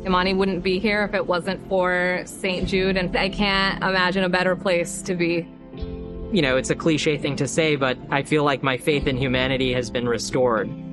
Imani wouldn't be here if it wasn't for St. Jude, and I can't imagine a better place to be. You know, it's a cliche thing to say, but I feel like my faith in humanity has been restored.